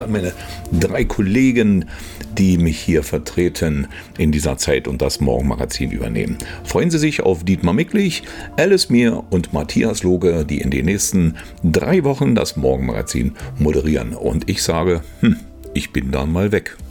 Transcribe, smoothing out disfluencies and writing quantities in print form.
Meine 3 Kollegen, die mich hier vertreten in dieser Zeit und das Morgenmagazin übernehmen. Freuen Sie sich auf Dietmar Micklich, Alice Mir und Matthias Loge, die in den nächsten 3 Wochen das Morgenmagazin moderieren. Und ich sage, ich bin dann mal weg.